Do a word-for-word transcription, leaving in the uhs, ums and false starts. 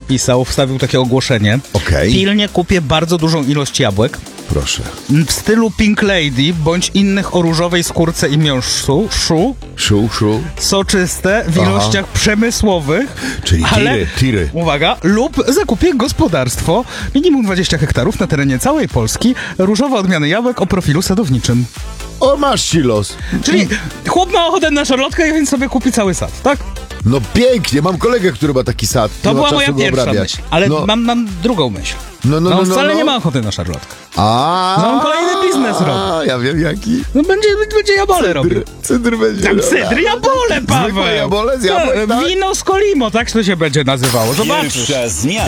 napisał, wstawił takie ogłoszenie. Okej. Pilnie kupię bardzo dużą ilość jabłek. Proszę. W stylu Pink Lady, bądź innych o różowej skórce i miąższu, szu, Szu, szu. soczyste w Aha. ilościach przemysłowych, Czyli ale, tiry, tiry. uwaga, lub zakupię gospodarstwo, minimum dwadzieścia hektarów na terenie całej Polski, różowe odmiany jabłek o profilu sadowniczym. O, masz silos. Czyli chłop ma ochotę na szarlotkę, więc sobie kupi cały sad, tak? No pięknie, mam kolegę, który ma taki sad. To Nie ma była czasu moja go pierwsza obrabiać. myśl, ale no. mam, mam drugą myśl. No, no, No, no, on no, wcale no. nie ma ochoty na szarlotkę. A, No, on kolejny biznes robi. A, ja wiem jaki. No będzie, będzie jabole robił. Cydr, cydr będzie. Tam cydr, jabole, Paweł! Zwykłe jabole z jabłek, Tak, tak? Wino z Kolimo, tak to się będzie nazywało. Zobaczysz. Pierwsza zmiana.